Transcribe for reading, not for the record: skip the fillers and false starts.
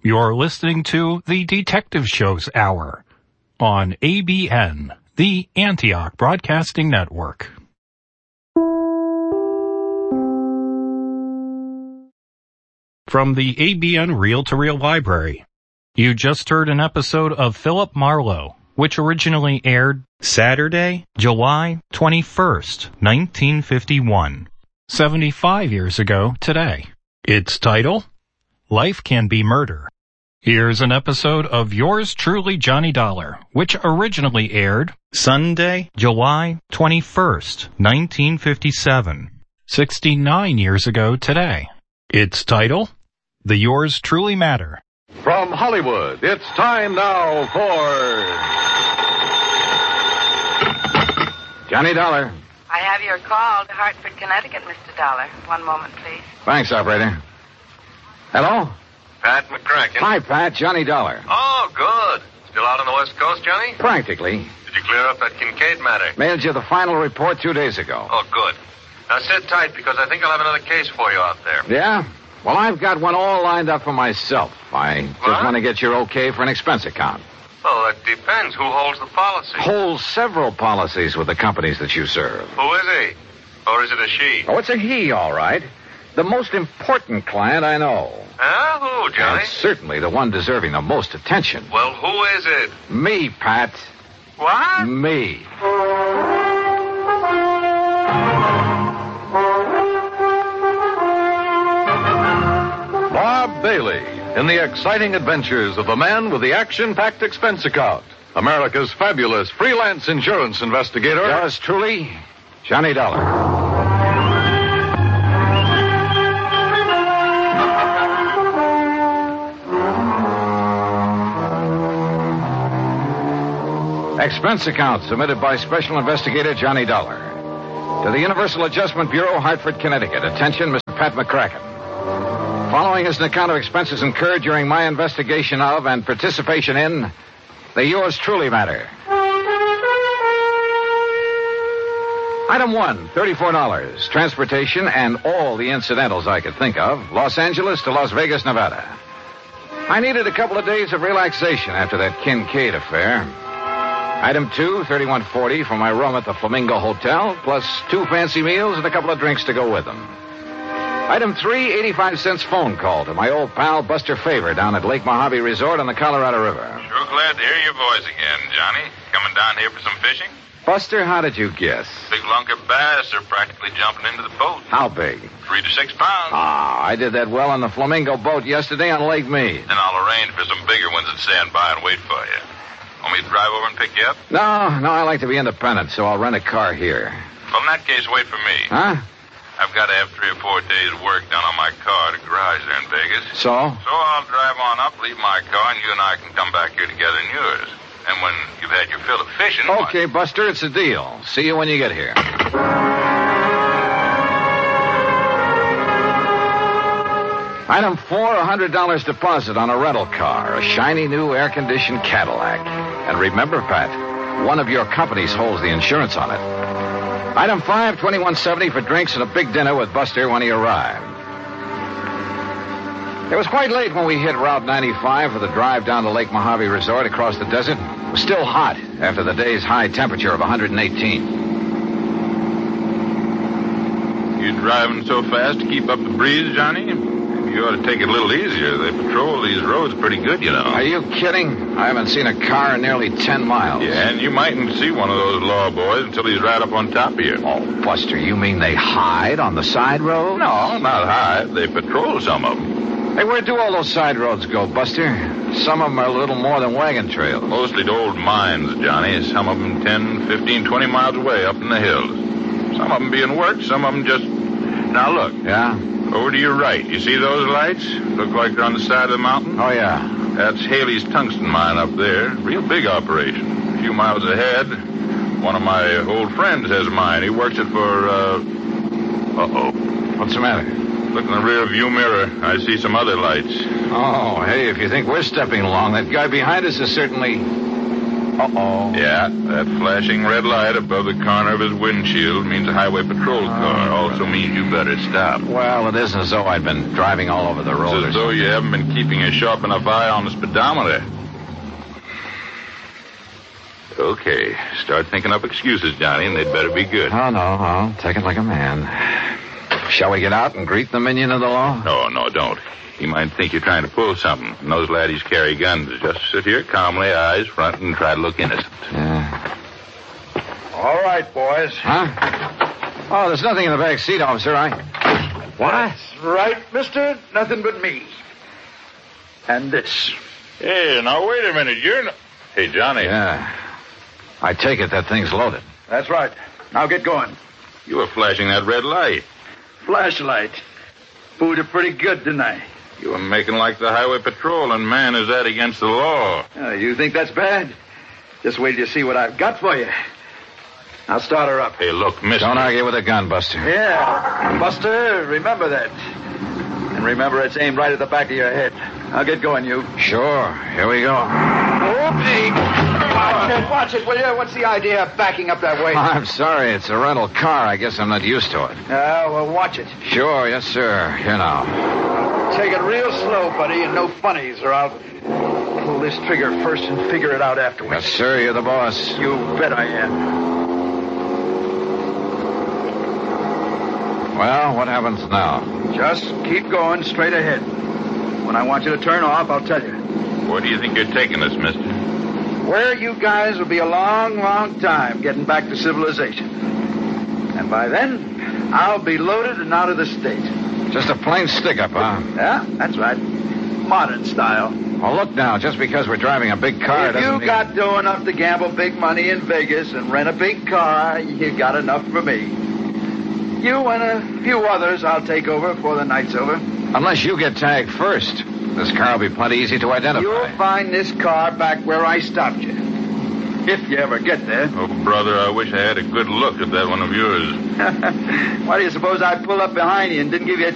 You're listening to the Detective Shows Hour on ABN, the Antioch Broadcasting Network. From the ABN Reel-to-Reel Library, you just heard an episode of Philip Marlowe, which originally aired Saturday, July 21st, 1951, 75 years ago today. Its title, Life Can Be Murder. Here's an episode of Yours Truly, Johnny Dollar, which originally aired Sunday, July 21st, 1957, 69 years ago today. Its title, The Yours Truly Matter. From Hollywood, it's time now for Johnny Dollar. I have your call to Hartford, Connecticut, Mr. Dollar. One moment, please. Thanks, operator. Hello? Pat McCracken. Hi, Pat. Johnny Dollar. Oh, good. Still out on the West Coast, Johnny? Practically. Did you clear up that Kincaid matter? Mailed you the final report 2 days ago. Oh, good. Now sit tight because I think I'll have another case for you out there. Yeah? Well, I've got one all lined up for myself. I just want to get your okay for an expense account. Well, that depends. Who holds the policy? Holds several policies with the companies that you serve. Who is he? Or is it a she? Oh, it's a he, all right. The most important client I know. Huh? Who, Johnny? And certainly the one deserving the most attention. Well, who is it? Me, Pat. What? Me. Bob Bailey, in the exciting adventures of the man with the action-packed expense account. America's fabulous freelance insurance investigator. Yours truly, Johnny Dollar. Expense account submitted by Special Investigator Johnny Dollar. To the Universal Adjustment Bureau, Hartford, Connecticut. Attention, Mr. Pat McCracken. Following is an account of expenses incurred during my investigation of and participation in the Yours Truly matter. Item 1, $34. Transportation and all the incidentals I could think of. Los Angeles to Las Vegas, Nevada. I needed a couple of days of relaxation after that Kincaid affair. Item 2, $31.40 for my room at the Flamingo Hotel, plus 2 fancy meals and a couple of drinks to go with them. Item 3, 85 cents phone call to my old pal Buster Favor down at Lake Mojave Resort on the Colorado River. Sure glad to hear your voice again, Johnny. Coming down here for some fishing? Buster, how did you guess? Big lunker bass are practically jumping into the boat. How big? 3 to 6 pounds. I did that well on the Flamingo boat yesterday on Lake Mead. And I'll arrange for some bigger ones that stand by and wait for you. Want me to drive over and pick you up? No, I like to be independent, so I'll rent a car here. Well, in that case, wait for me. Huh? I've got to have 3 or 4 days' work done on my car at a garage there in Vegas. So? So I'll drive on up, leave my car, and you and I can come back here together in yours. And when you've had your fill of fishing... Okay, Buster, it's a deal. See you when you get here. Item 4, $100 deposit on a rental car, a shiny new air-conditioned Cadillac. And remember, Pat, one of your companies holds the insurance on it. Item 5, $21.70 for drinks and a big dinner with Buster when he arrived. It was quite late when we hit Route 95 for the drive down to Lake Mojave Resort across the desert. It was still hot after the day's high temperature of 118. You driving so fast to keep up the breeze, Johnny? You ought to take it a little easier. They patrol these roads pretty good, you know. Are you kidding? I haven't seen a car in nearly 10 miles. Yeah, and you mightn't see one of those law boys until he's right up on top of you. Oh, Buster, you mean they hide on the side road? No, not hide. They patrol some of them. Hey, where do all those side roads go, Buster? Some of them are a little more than wagon trails. Mostly to old mines, Johnny. Some of them 10, 15, 20 miles away up in the hills. Some of them being worked, some of them just... Now, look. Yeah? Over to your right. You see those lights? Look like they're on the side of the mountain? Oh, yeah. That's Haley's tungsten mine up there. Real big operation. A few miles ahead, one of my old friends has a mine. He works it for, Uh-oh. What's the matter? Look in the rear view mirror. I see some other lights. Oh, hey, if you think we're stepping along, that guy behind us is certainly... Uh-oh. Yeah, that flashing red light above the corner of his windshield means a highway patrol car. Also means you better stop. Well, it isn't as though I'd been driving all over the road. It's as though you haven't been keeping a sharp enough eye on the speedometer. Okay, start thinking up excuses, Johnny, and they'd better be good. Oh, no, I'll take it like a man. Shall we get out and greet the minion of the law? No, don't. He might think you're trying to pull something. And those laddies carry guns. Just sit here calmly, eyes front, and try to look innocent. Yeah. All right, boys. Huh? Oh, there's nothing in the back seat, officer. What? That's right, mister. Nothing but me. And this. Hey, now wait a minute. You're not... Hey, Johnny. Yeah. I take it that thing's loaded. That's right. Now get going. You were flashing that red light. Flashlight. Fooled you pretty good, didn't I? You were making like the highway patrol, and man, is that against the law. You think that's bad? Just wait till you see what I've got for you. Now start her up. Hey, look, mister. Don't argue with a gun, Buster. Yeah. Buster, remember that. And remember it's aimed right at the back of your head. Now get going, you. Sure. Here we go. Oopsie. Watch it, will you? What's the idea of backing up that way? I'm sorry. It's a rental car. I guess I'm not used to it. Well, watch it. Sure. Yes, sir. Here now. Take it real slow, buddy, and no funnies, or I'll pull this trigger first and figure it out afterwards. Yes, sir. You're the boss. You bet I am. Well, what happens now? Just keep going straight ahead. When I want you to turn off, I'll tell you. Where do you think you're taking us, mister? Where you guys will be a long, long time getting back to civilization. And by then, I'll be loaded and out of the state. Just a plain stick-up, huh? Yeah, that's right. Modern style. Well, look now. Just because we're driving a big car If doesn't you mean... got dough enough to gamble big money in Vegas and rent a big car, you got enough for me. You and a few others I'll take over before the night's over. Unless you get tagged first. This car will be plenty easy to identify. You'll find this car back where I stopped you. If you ever get there. Oh, brother, I wish I had a good look at that one of yours. Why do you suppose I pulled up behind you and didn't give you a